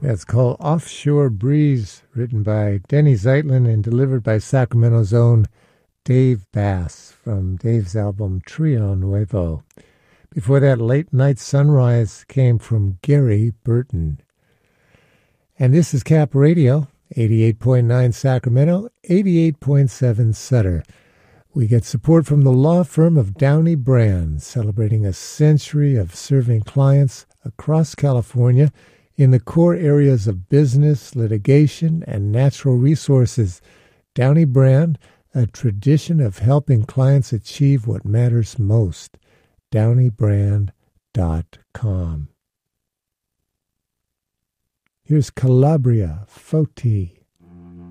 That's called Offshore Breeze, written by Denny Zeitlin and delivered by Sacramento's own Dave Bass from Dave's album Trio Nuevo. Before that, Late Night Sunrise came from Gary Burton. And this is Cap Radio, 88.9 Sacramento, 88.7 Sutter. We get support from the law firm of Downey Brand, celebrating a century of serving clients across California in the core areas of business, litigation, and natural resources. Downey Brand, a tradition of helping clients achieve what matters most. DowneyBrand.com. Here's Calabria, Foti.